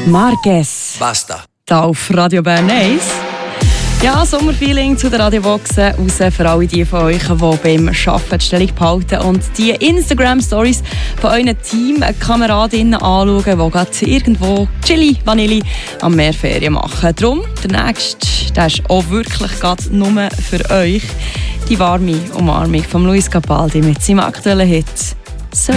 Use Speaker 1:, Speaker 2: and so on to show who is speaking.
Speaker 1: Marquez.
Speaker 2: Basta.
Speaker 1: Da auf Radio Bern 1. Ja, Sommerfeeling zu den Radioboxen raus für alle die von euch, die beim Arbeiten die Stellung behalten und die Instagram-Stories von euren Teamkameradinnen anschauen, die gerade irgendwo Chili, Vanilli am Meer Ferien machen. Darum, der nächste, der ist auch wirklich gerade nur für euch. Die warme Umarmung von Luis Capaldi mit seinem aktuellen Hit